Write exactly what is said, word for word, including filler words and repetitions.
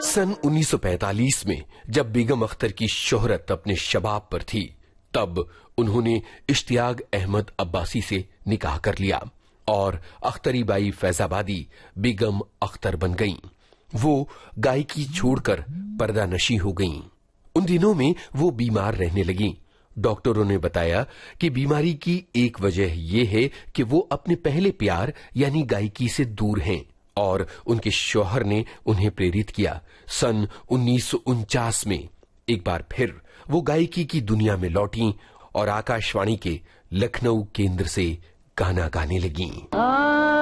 सन उन्नीस सौ पैंतालीस में जब बेगम अख्तर की शोहरत अपने शबाब पर थी, तब उन्होंने इश्तियाक अहमद अब्बासी से निकाह कर लिया और अख्तरी बाई फैजाबादी बेगम अख्तर बन गईं। वो गायकी छोड़कर पर्दानशी हो गईं। उन दिनों में वो बीमार रहने लगीं। डॉक्टरों ने बताया कि बीमारी की एक वजह यह है कि वो अपने पहले प्यार यानी गायकी से दूर हैं और उनके शौहर ने उन्हें प्रेरित किया। सन उन्नीस सौ उनचास में एक बार फिर वो गायकी की दुनिया में लौटी और आकाशवाणी के लखनऊ केंद्र से गाना गाने लगीं।